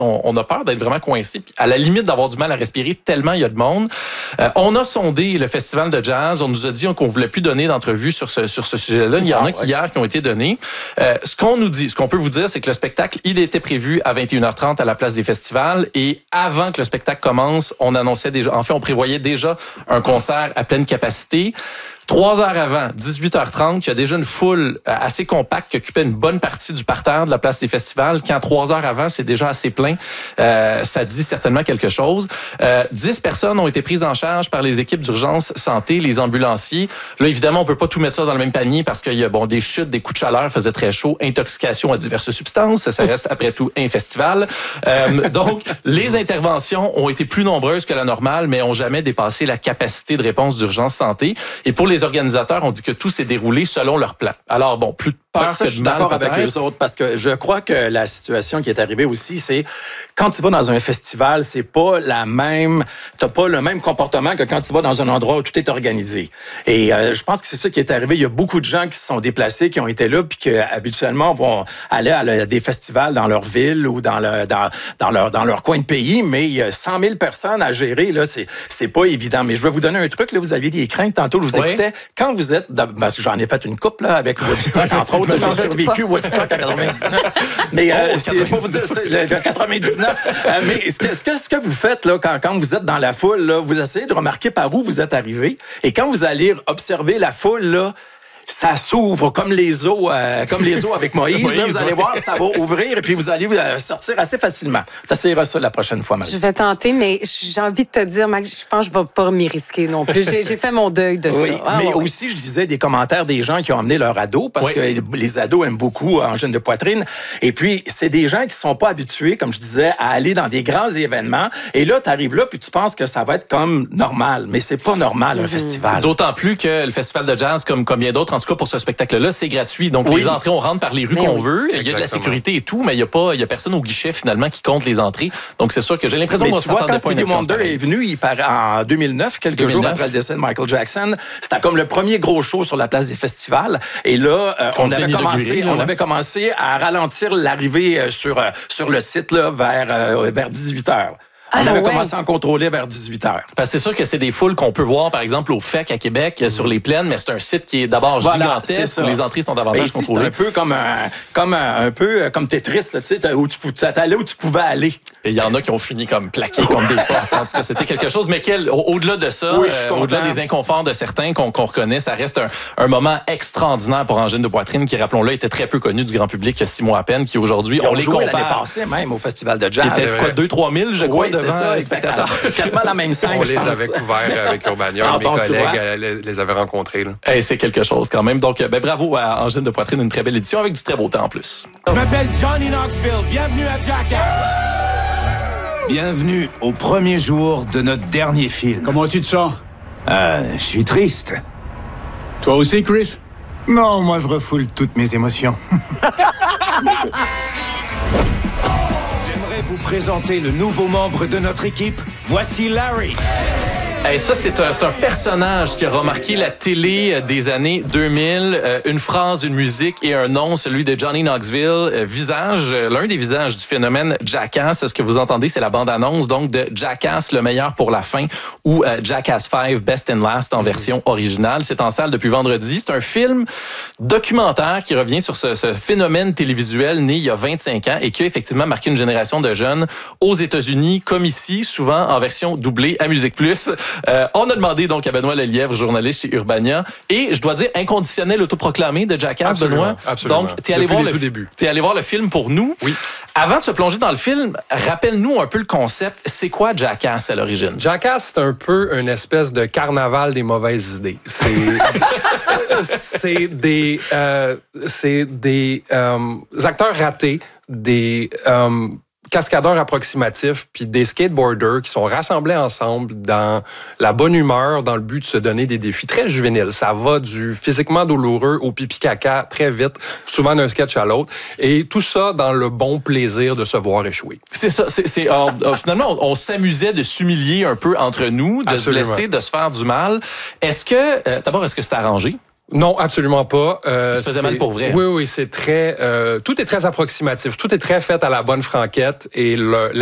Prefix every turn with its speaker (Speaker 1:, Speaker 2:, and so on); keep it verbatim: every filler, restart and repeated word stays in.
Speaker 1: On, on a peur d'être vraiment coincé, puis à la limite d'avoir du mal à respirer tellement il y a de monde. Euh, on a sondé le festival de jazz. On nous a dit qu'on voulait plus donner d'entrevues sur ce sur ce sujet-là. Il y en a qui hier qui ont été données. Euh, ce qu'on nous dit, ce qu'on peut vous dire, c'est que le spectacle, il était prévu à vingt et une heures trente à la place des festivals, et avant que le spectacle commence, on annonçait déjà, en fait, on prévoyait déjà un concert à pleine capacité. Trois heures avant, dix-huit heures trente, il y a déjà une foule assez compacte qui occupait une bonne partie du parterre de la place des festivals. Quand trois heures avant, c'est déjà assez plein, euh, ça dit certainement quelque chose. Euh, dix personnes ont été prises en charge par les équipes d'urgence santé, les ambulanciers. Là, évidemment, on peut pas tout mettre ça dans le même panier parce qu'il y a bon, des chutes, des coups de chaleur, faisait très chaud, intoxication à diverses substances. Ça reste après tout un festival. Euh, donc, les interventions ont été plus nombreuses que la normale, mais ont jamais dépassé la capacité de réponse d'urgence santé. Et pour les organisateurs, on dit que tout s'est déroulé selon leur plan. Alors, bon, plus de peur
Speaker 2: ouais, ça,
Speaker 1: que de mal,
Speaker 2: je suis d'accord
Speaker 1: peut-être.
Speaker 2: avec eux autres, parce que je crois que la situation qui est arrivée aussi, c'est quand tu vas dans un festival, c'est pas la même, t'as pas le même comportement que quand tu vas dans un endroit où tout est organisé. Et euh, je pense que c'est ça qui est arrivé. Il y a beaucoup de gens qui se sont déplacés, qui ont été là, puis qui habituellement vont aller à des festivals dans leur ville ou dans, le, dans, dans, leur, dans leur coin de pays, mais il y a cent mille personnes à gérer, là, c'est, c'est pas évident. Mais je vais vous donner un truc, là, vous aviez des craintes tantôt, je vous
Speaker 1: oui.
Speaker 2: écoutais. Quand vous êtes, dans, parce que j'en ai fait une couple là, avec Woodstock, entre autres, j'ai survécu Woodstock en quatre-vingt-dix-neuf. Mais euh, oh, c'est pas vous dire ça, le, le quatre-vingt-dix-neuf. euh, mais ce que, ce, que, ce que vous faites là, quand, quand vous êtes dans la foule, là, vous essayez de remarquer par où vous êtes arrivé. Et quand vous allez observer la foule, là, ça s'ouvre comme les eaux, euh, comme les eaux avec Moïse. Moïse là, vous allez voir, ça va ouvrir et puis vous allez euh, sortir assez facilement. Tu essaieras ça la prochaine fois, Marie.
Speaker 3: Je vais tenter, mais j'ai envie de te dire, Max, je pense que je ne vais pas m'y risquer non plus. J'ai, j'ai fait mon deuil de
Speaker 2: oui,
Speaker 3: ça. Ah,
Speaker 2: mais
Speaker 3: oui.
Speaker 2: aussi, je disais des commentaires des gens qui ont emmené leur ado, parce oui. que les ados aiment beaucoup angine de poitrine. Et puis, c'est des gens qui ne sont pas habitués, comme je disais, à aller dans des grands événements. Et là, tu arrives là, puis tu penses que ça va être comme normal. Mais c'est pas normal, un mm-hmm. festival.
Speaker 1: D'autant plus que le festival de jazz, comme, comme bien d'autres, en tout cas pour ce spectacle-là, là, c'est gratuit. Donc, oui. les entrées, on rentre par les rues mais qu'on oui. veut. Il y a de la sécurité et tout, mais il n'y a pas, il y a personne au guichet, finalement, qui compte les entrées. Donc, c'est sûr que j'ai l'impression qu'on
Speaker 2: tu vois, quand Stevie Wonder est venu, il paraît en deux mille neuf, quelques deux mille neuf. Jours après le décès de Michael Jackson, c'était comme le premier gros show sur la place des festivals. Et là, euh, on, avait commencé, on avait commencé à ralentir l'arrivée sur, sur le site là, vers, euh, vers dix-huit heures. On ah, avait ouais. commencé à en contrôler vers dix-huit heures.
Speaker 1: Parce que c'est sûr que c'est des foules qu'on peut voir, par exemple, au F E C à Québec, mmh. sur les plaines, mais c'est un site qui est d'abord voilà, gigantesque, où les entrées sont davantage ici, contrôlées.
Speaker 2: C'est un peu comme un, comme un, un peu comme Tetris, tu sais, où tu allais où tu pouvais aller.
Speaker 1: Et il y en a qui ont fini comme plaqués comme des portes. En tout cas, c'était quelque chose. Mais quel, au- au-delà de ça,
Speaker 2: oui,
Speaker 1: euh, au-delà des inconforts de certains qu'on, qu'on reconnaît, ça reste un, un moment extraordinaire pour Angine de Poitrine, qui, rappelons-le, était très peu connu du grand public il y a six mois à peine, qui aujourd'hui,
Speaker 2: Ils
Speaker 1: on
Speaker 2: ont
Speaker 1: les
Speaker 2: joué
Speaker 1: compare.
Speaker 2: l'année passée même au Festival de jazz.
Speaker 1: C'était quoi, deux trois mille, je crois,
Speaker 2: oui,
Speaker 1: devant
Speaker 2: c'est ça,
Speaker 1: les spectateurs.
Speaker 2: Quasiment la même scène,
Speaker 4: On
Speaker 2: je
Speaker 4: les
Speaker 2: pense.
Speaker 4: avait couverts avec Urbania.
Speaker 2: Ah,
Speaker 4: Mes
Speaker 2: bon, tu
Speaker 4: collègues
Speaker 2: vois.
Speaker 4: euh, les, les avaient rencontrés. Là.
Speaker 1: Hey, c'est quelque chose quand même. Donc, ben, bravo à Angine de Poitrine, une très belle édition avec du très beau temps en plus.
Speaker 5: Je m'appelle Johnny Knoxville. Bienvenue à Jackass.
Speaker 6: Bienvenue au premier jour de notre dernier film.
Speaker 5: Comment tu te sens?
Speaker 6: Euh, je suis triste.
Speaker 5: Toi aussi, Chris?
Speaker 6: Non, moi je refoule toutes mes émotions. J'aimerais vous présenter le nouveau membre de notre équipe. Voici Larry.
Speaker 1: Hey, ça, c'est un, c'est un personnage qui a remarqué la télé des années deux mille. Euh, une phrase, une musique et un nom, celui de Johnny Knoxville. Euh, visage, euh, l'un des visages du phénomène Jackass. Ce que vous entendez, c'est la bande-annonce donc de Jackass, le meilleur pour la fin, ou euh, Jackass cinq, Best and Last en version originale. C'est en salle depuis vendredi. C'est un film documentaire qui revient sur ce, ce phénomène télévisuel né il y a vingt-cinq ans et qui a effectivement marqué une génération de jeunes aux États-Unis, comme ici, souvent en version doublée à Musique Plus. Euh, on a demandé donc à Benoît Lelièvre, journaliste chez Urbania, et je dois dire inconditionnel autoproclamé de Jackass,
Speaker 4: absolument,
Speaker 1: Benoît.
Speaker 4: Absolument.
Speaker 1: Donc, t'es allé, voir le, t'es allé voir le film pour nous.
Speaker 4: Oui.
Speaker 1: Avant de se plonger dans le film, rappelle-nous un peu le concept. C'est quoi Jackass à l'origine?
Speaker 4: Jackass, c'est un peu une espèce de carnaval des mauvaises idées. C'est, c'est des, euh, c'est des euh, acteurs ratés, des... Euh, cascadeurs approximatifs, puis des skateboarders qui sont rassemblés ensemble dans la bonne humeur, dans le but de se donner des défis très juvéniles. Ça va du physiquement douloureux au pipi-caca très vite, souvent d'un sketch à l'autre, et tout ça dans le bon plaisir de se voir échouer.
Speaker 1: C'est ça. C'est, c'est, euh, euh, finalement, on, on s'amusait de s'humilier un peu entre nous, de Absolument. se blesser, de se faire du mal. Est-ce que, euh, d'abord, est-ce que c'est arrangé?
Speaker 4: Non, absolument pas. Euh,
Speaker 1: Ça se faisait mal pour vrai.
Speaker 4: Oui, oui, c'est très... Euh, tout est très approximatif. Tout est très fait à la bonne franquette et le,